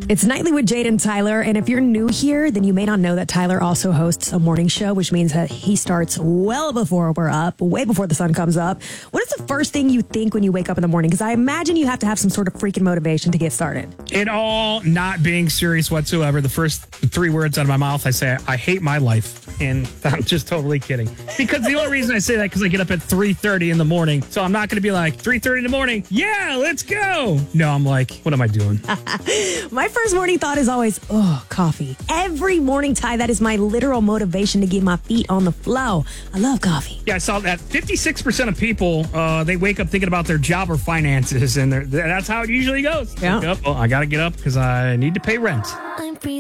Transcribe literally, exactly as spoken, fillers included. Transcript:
It's Nightly with Jade and Tyler, and if you're new here, then you may not know that Tyler also hosts a morning show, which means that he starts well before we're up, way before the sun comes up. What is the first thing you think when you wake up in the morning? Because I imagine you have to have some sort of freaking motivation to get started. In all not being serious whatsoever, the first three words out of my mouth, I say, I hate my life. And I'm just totally kidding. Because the only reason I say that because I get up at three thirty in the morning. So I'm not going to be like, three thirty in the morning, yeah, let's go. No, I'm like, what am I doing? My first morning thought is always, oh, coffee. Every morning, Ty, that is my literal motivation to get my feet on the flow. I love coffee. Yeah, I saw that fifty-six percent of people, uh, they wake up thinking about their job or finances, and that's how it usually goes. Yeah. Wake up, well, I got to get up because I need to pay rent. I'm free.